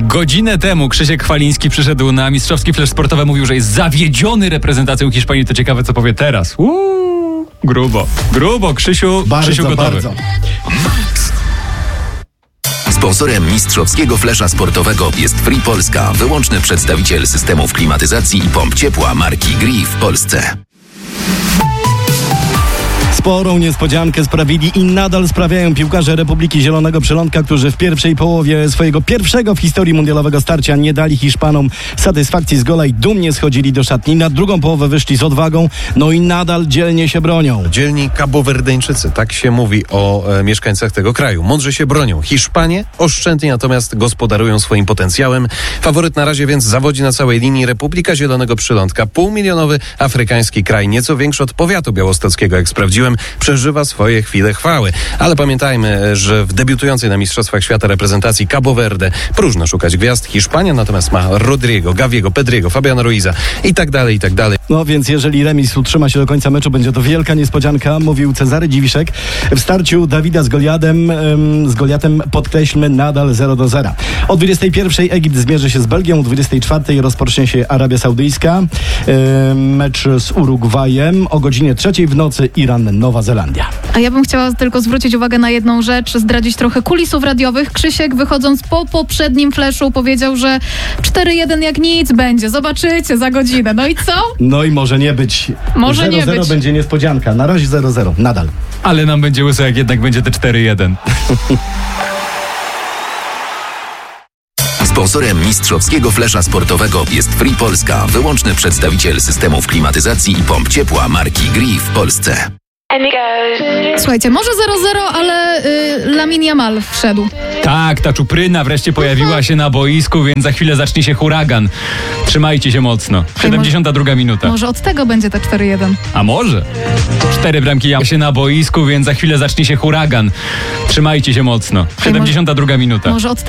Godzinę temu Krzysiek Chwaliński przyszedł na mistrzowski flash sportowy, mówił, że jest zawiedziony reprezentacją Hiszpanii. To ciekawe, co powie teraz. Grubo, Krzysiu gotowy. Bardzo. Sponsorem mistrzowskiego flesza sportowego jest Free Polska, wyłączny przedstawiciel systemów klimatyzacji i pomp ciepła marki Gree w Polsce. Sporą niespodziankę sprawili i nadal sprawiają piłkarze Republiki Zielonego Przylądka, którzy w pierwszej połowie swojego pierwszego w historii mundialowego starcia nie dali Hiszpanom satysfakcji z gola i dumnie schodzili do szatni. Na drugą połowę wyszli z odwagą, no i nadal dzielnie się bronią. Dzielni Kabowerdeńczycy, tak się mówi o mieszkańcach tego kraju. Mądrze się bronią. Hiszpanie oszczędnie natomiast gospodarują swoim potencjałem. Faworyt na razie więc zawodzi na całej linii. Republika Zielonego Przylądka, półmilionowy afrykański kraj, nieco większy od powiatu białostockiego, jak sprawdziłem, przeżywa swoje chwile chwały. Ale pamiętajmy, że w debiutującej na Mistrzostwach Świata reprezentacji Cabo Verde próżno szukać gwiazd. Hiszpania natomiast ma Rodrigo, Gaviego, Pedriego, Fabiana Ruiza i tak dalej, i tak dalej. No więc jeżeli remis utrzyma się do końca meczu, będzie to wielka niespodzianka, mówił Cezary Dziwiszek. W starciu Dawida z Goliatem podkreślmy nadal 0-0. O 21:00 Egipt zmierzy się z Belgią, o 24:00 rozpocznie się Arabia Saudyjska. Mecz z Urugwajem. O godzinie 3:00 w nocy Iran, Nowa Zelandia. A ja bym chciała tylko zwrócić uwagę na jedną rzecz, zdradzić trochę kulisów radiowych. Krzysiek, wychodząc po poprzednim flashu, powiedział, że 4-1 jak nic będzie. Zobaczycie za godzinę. No i co? No i może nie być. Może nie 0-0 być. będzie niespodzianka. Na razie 0-0. Nadal. Ale nam będzie łyso, jak jednak będzie te 4-1. Sponsorem mistrzowskiego flesza sportowego jest Free Polska, wyłączny przedstawiciel systemów klimatyzacji i pomp ciepła marki Gree w Polsce. Słuchajcie, może 0-0, ale Lamine Yamal wszedł. Tak, ta czupryna wreszcie pojawiła się na boisku, więc za chwilę zacznie się huragan. Trzymajcie się mocno. 72 minuta. Może od tego będzie te 4-1. A może? 4 bramki się na boisku, więc za chwilę zacznie się huragan. Trzymajcie się mocno. 72 minuta. Może od